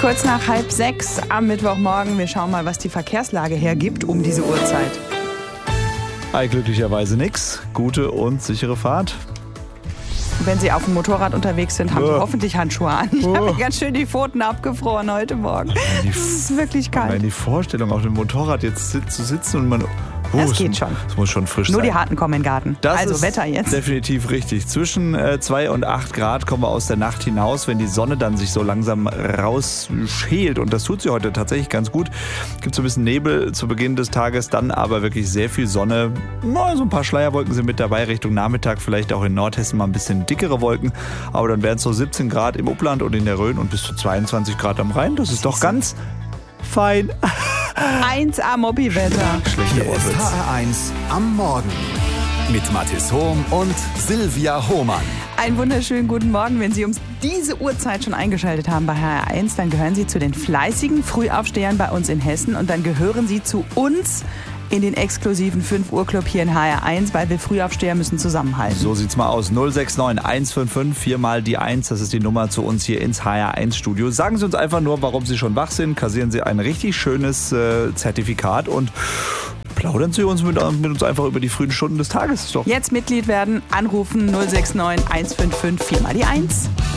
Kurz nach 5:30 am Mittwochmorgen. Wir schauen mal, was die Verkehrslage hergibt um diese Uhrzeit. Glücklicherweise nix. Gute und sichere Fahrt. Wenn Sie auf dem Motorrad unterwegs sind, haben Sie hoffentlich Handschuhe an. Ich habe mir ganz schön die Pfoten abgefroren heute Morgen. Das ist wirklich kalt. Die Vorstellung, auf dem Motorrad jetzt zu sitzen und man... Das geht schon. Das muss schon frisch sein. Nur die Harten kommen in den Garten. Das also ist Wetter jetzt. Definitiv richtig. Zwischen 2 und 8 Grad kommen wir aus der Nacht hinaus, wenn die Sonne dann sich so langsam rausschält. Und das tut sie heute tatsächlich ganz gut. Gibt so ein bisschen Nebel zu Beginn des Tages, dann aber wirklich sehr viel Sonne. So ein paar Schleierwolken sind mit dabei. Richtung Nachmittag vielleicht auch in Nordhessen mal ein bisschen dickere Wolken. Aber dann wären es so 17 Grad im Upland und in der Rhön und bis zu 22 Grad am Rhein. Das ist doch ganz fein. 1A Mobby-Wetter. Schlechte Hier ist HR1 am Morgen mit Mathis Hohm und Silvia Hohmann. Einen wunderschönen guten Morgen. Wenn Sie um diese Uhrzeit schon eingeschaltet haben bei HR1, dann gehören Sie zu den fleißigen Frühaufstehern bei uns in Hessen und dann gehören Sie zu uns in den exklusiven 5 Uhr Club hier in HR1, weil wir Frühaufsteher müssen zusammenhalten. So sieht's mal aus. 069 155 4 mal die 1. Das ist die Nummer zu uns hier ins HR1 Studio. Sagen Sie uns einfach nur, warum Sie schon wach sind. Kassieren Sie ein richtig schönes Zertifikat und plaudern Sie uns mit uns einfach über die frühen Stunden des Tages. Jetzt Mitglied werden, anrufen 069 155 4 mal die 1.